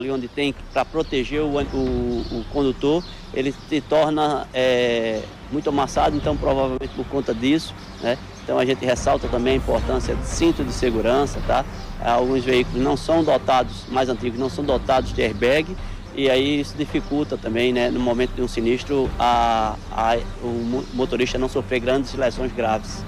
ali onde tem para proteger o condutor, ele se torna muito amassado, então provavelmente por conta disso, né? Então a gente ressalta também a importância de cinto de segurança, tá? Alguns veículos não são dotados, mais antigos, não são dotados de airbag, e aí isso dificulta também, né, no momento de um sinistro, o motorista não sofrer grandes lesões graves.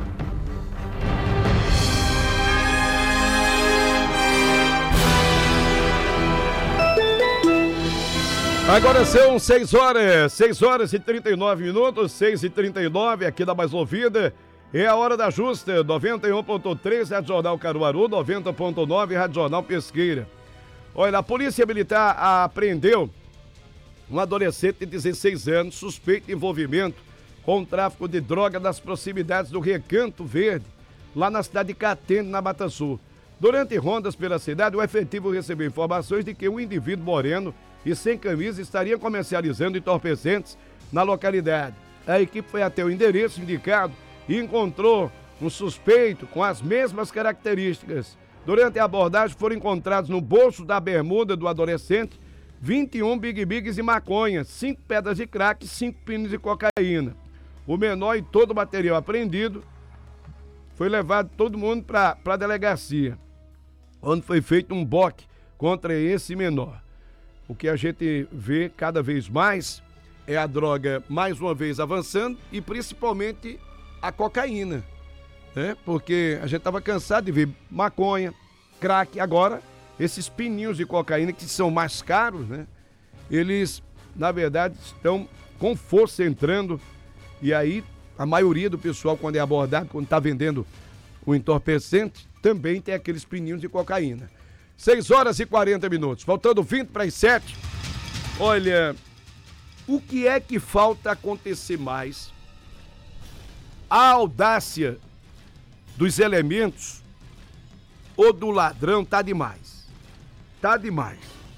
Agora são 6 horas e 39 minutos, 6h39 aqui da Mais Ouvida. É a hora da justa, 91.3, Rádio Jornal Caruaru, 90.9, Rádio Jornal Pesqueira. Olha, a Polícia Militar apreendeu um adolescente de 16 anos suspeito de envolvimento com o tráfico de droga nas proximidades do Recanto Verde, lá na cidade de Catende, na Mata Sul. Durante rondas pela cidade, o efetivo recebeu informações de que um indivíduo moreno e sem camisa estaria comercializando entorpecentes na localidade. A equipe foi até o endereço indicado e encontrou um suspeito com as mesmas características. Durante a abordagem foram encontrados no bolso da bermuda do adolescente 21 Big Bigs de maconha, 5 pedras de crack e 5 pinos de cocaína. O menor e todo o material apreendido foi levado todo mundo para a delegacia, onde foi feito um boque contra esse menor. O que a gente vê cada vez mais é a droga mais uma vez avançando e principalmente a cocaína, né? Porque a gente estava cansado de ver maconha, crack, agora esses pininhos de cocaína que são mais caros, né? Eles, na verdade, estão com força entrando e aí a maioria do pessoal, quando é abordado, quando está vendendo o entorpecente, também tem aqueles pininhos de cocaína. 6 horas e 40 minutos, faltando 20 para as 7. Olha, o que é que falta acontecer mais? A audácia dos elementos ou do ladrão tá demais. Tá demais.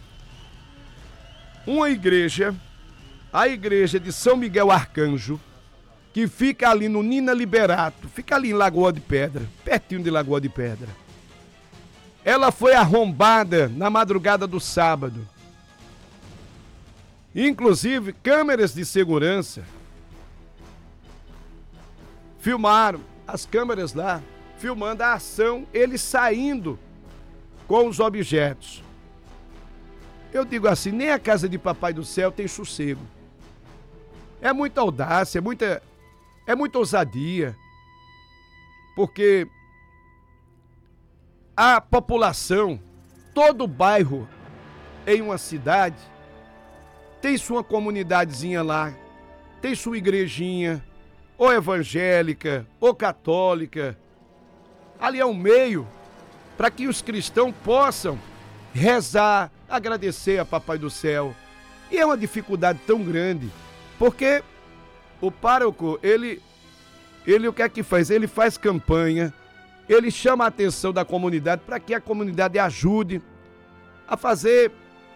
Uma igreja, a igreja de São Miguel Arcanjo, que fica ali no Nina Liberato, fica ali em Lagoa de Pedra, pertinho de Lagoa de Pedra. Ela foi arrombada na madrugada do sábado. Inclusive, câmeras de segurança filmaram, as câmeras lá, filmando a ação, ele saindo com os objetos. Eu digo assim, nem a casa de Papai do Céu tem sossego. É muita audácia, é muita ousadia, porque a população, todo bairro em uma cidade, tem sua comunidadezinha lá, tem sua igrejinha, ou evangélica, ou católica. Ali é um meio para que os cristãos possam rezar, agradecer a Papai do Céu. E é uma dificuldade tão grande, porque o pároco, ele o que é que faz? Ele faz campanha, ele chama a atenção da comunidade para que a comunidade ajude a fazer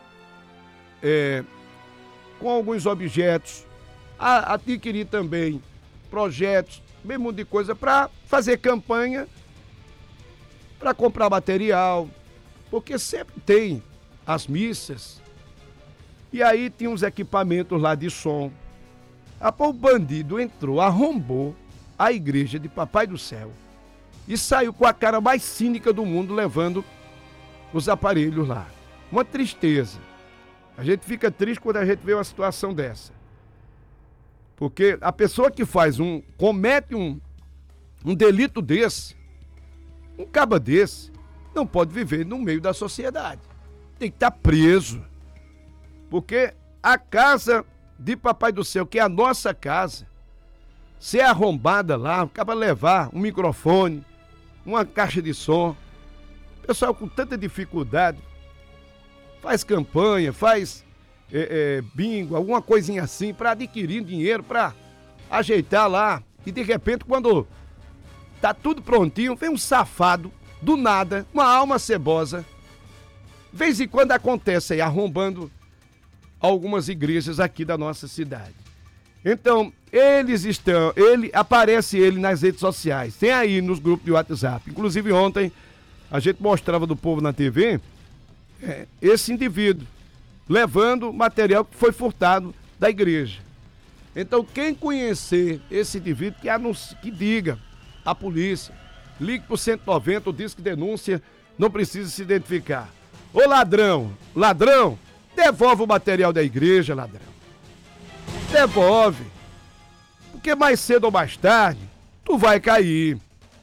com alguns objetos, a adquirir também projetos, bem monte de coisa para fazer campanha, para comprar material, porque sempre tem as missas, e aí tinha uns equipamentos lá de som. O bandido entrou, arrombou a igreja de Papai do Céu e saiu com a cara mais cínica do mundo, levando os aparelhos lá. Uma tristeza. A gente fica triste quando a gente vê uma situação dessa. Porque a pessoa que comete um delito desse, um caba desse, não pode viver no meio da sociedade. Tem que estar preso. Porque a casa de Papai do Céu, que é a nossa casa, se é arrombada lá, acaba levar um microfone, uma caixa de som. Pessoal com tanta dificuldade, faz campanha, faz bingo, alguma coisinha assim, para adquirir dinheiro, para ajeitar lá. E de repente, quando tá tudo prontinho, vem um safado, do nada, uma alma cebosa. De vez em quando acontece aí, arrombando algumas igrejas aqui da nossa cidade. Então, aparece ele nas redes sociais, tem aí nos grupos de WhatsApp. Inclusive ontem, a gente mostrava do povo na TV, esse indivíduo, levando material que foi furtado da igreja. Então, quem conhecer esse indivíduo, que diga à polícia, ligue para o 190, o disque denúncia, não precisa se identificar. Ô ladrão, devolve o material da igreja, ladrão. Devolve. Porque mais cedo ou mais tarde, tu vai cair.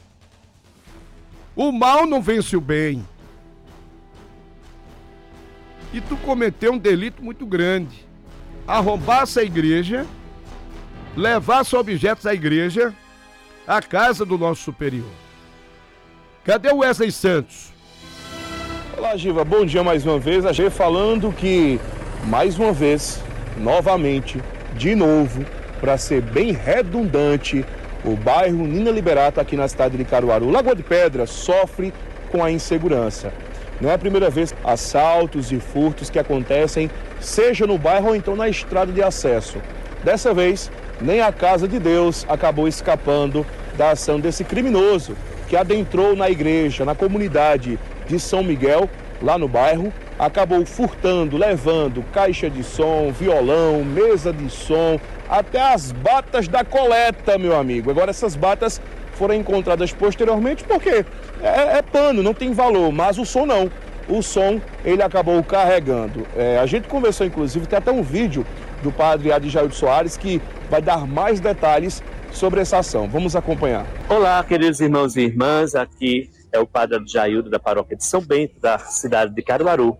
O mal não vence o bem. E tu cometeu um delito muito grande. Arrombar essa igreja, levar seus objetos à igreja, à casa do nosso superior. Cadê o Wesley Santos? Olá, Giva, bom dia mais uma vez. A gente falando que, mais uma vez, novamente, de novo, para ser bem redundante, o bairro Nina Liberato, aqui na cidade de Caruaru, Lagoa de Pedra, sofre com a insegurança. Não é a primeira vez assaltos e furtos que acontecem, seja no bairro ou então na estrada de acesso. Dessa vez, nem a Casa de Deus acabou escapando da ação desse criminoso que adentrou na igreja, na comunidade de São Miguel, lá no bairro, acabou furtando, levando caixa de som, violão, mesa de som, até as batas da coleta, meu amigo. Agora essas batas foram encontradas posteriormente porque é pano, não tem valor, mas o som não. O som ele acabou carregando. A gente conversou, inclusive, tem até um vídeo do padre Adjaildo Soares que vai dar mais detalhes sobre essa ação. Vamos acompanhar. Olá, queridos irmãos e irmãs, aqui é o padre Adjaildo da paróquia de São Bento, da cidade de Caruaru.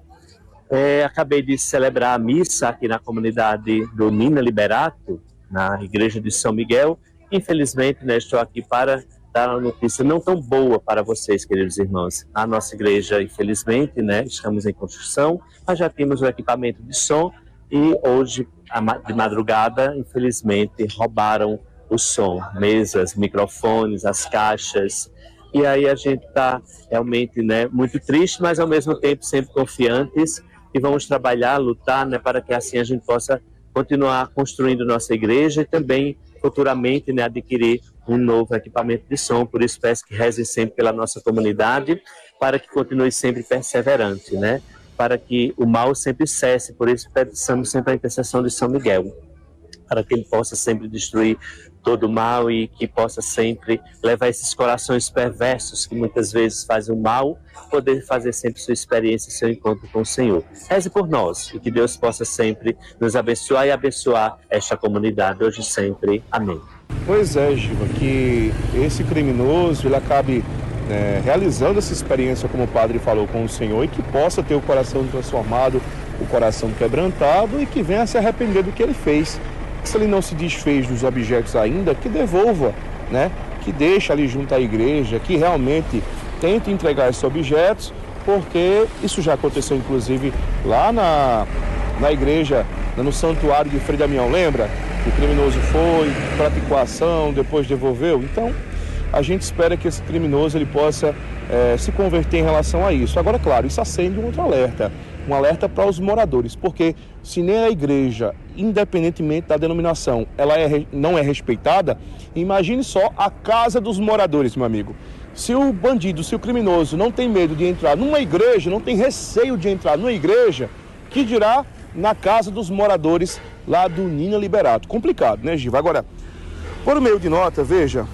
Acabei de celebrar a missa aqui na comunidade do Nina Liberato, na igreja de São Miguel. Infelizmente, estou aqui para dar uma notícia não tão boa para vocês, queridos irmãos. A nossa igreja, infelizmente, estamos em construção, mas já temos o equipamento de som e hoje, de madrugada, infelizmente, roubaram o som, mesas, microfones, as caixas. E aí a gente está realmente muito triste, mas ao mesmo tempo sempre confiantes e vamos trabalhar, lutar para que assim a gente possa continuar construindo nossa igreja e também futuramente adquirir um novo equipamento de som. Por isso peço que rezem sempre pela nossa comunidade para que continue sempre perseverante, para que o mal sempre cesse. Por isso peçamos sempre a intercessão de São Miguel, para que ele possa sempre destruir todo o mal e que possa sempre levar esses corações perversos que muitas vezes fazem o mal, poder fazer sempre sua experiência e seu encontro com o Senhor. Reze por nós e que Deus possa sempre nos abençoar e abençoar esta comunidade hoje e sempre. Amém. Pois é, Giva, que esse criminoso ele acabe realizando essa experiência, como o padre falou, com o Senhor, e que possa ter o coração transformado, o coração quebrantado e que venha se arrepender do que ele fez. Se ele não se desfez dos objetos ainda, que devolva, que deixe ali junto à igreja, que realmente tente entregar esses objetos, porque isso já aconteceu inclusive lá na igreja, no santuário de Frei Damião, lembra? O criminoso foi, praticou a ação, depois devolveu. Então, a gente espera que esse criminoso ele possa se converter em relação a isso. Agora, claro, isso acende um outro alerta. Um alerta para os moradores, porque se nem a igreja, independentemente da denominação, ela não é respeitada, imagine só a casa dos moradores, meu amigo. Se o bandido, se o criminoso não tem medo de entrar numa igreja, não tem receio de entrar numa igreja, que dirá na casa dos moradores lá do Nina Liberato? Complicado, né, Giva? Agora, por meio de nota, veja,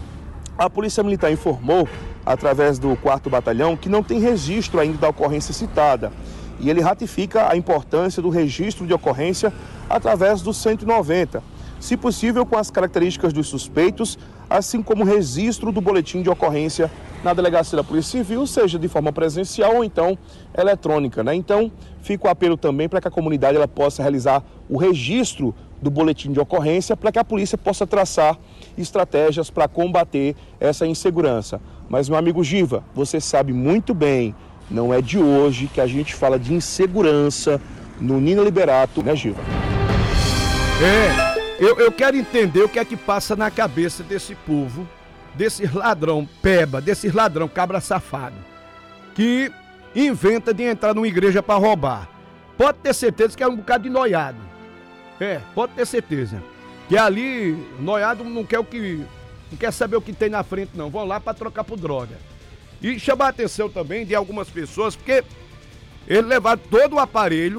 a Polícia Militar informou, através do 4º Batalhão, que não tem registro ainda da ocorrência citada. E ele ratifica a importância do registro de ocorrência através do 190, se possível com as características dos suspeitos, assim como o registro do boletim de ocorrência na Delegacia da Polícia Civil, seja de forma presencial ou então eletrônica. Então, fica o apelo também para que a comunidade ela possa realizar o registro do boletim de ocorrência para que a polícia possa traçar estratégias para combater essa insegurança. Mas, meu amigo Giva, você sabe muito bem, não é de hoje que a gente fala de insegurança no Nina Liberato, né, Giva? Eu quero entender o que é que passa na cabeça desse povo, desse ladrão peba, desse ladrão cabra safado, que inventa de entrar numa igreja para roubar. Pode ter certeza que é um bocado de noiado. Pode ter certeza. Que ali, noiado não quer saber o que tem na frente, não. Vão lá para trocar por droga. E chamar a atenção também de algumas pessoas, porque Eles levaram todo o aparelho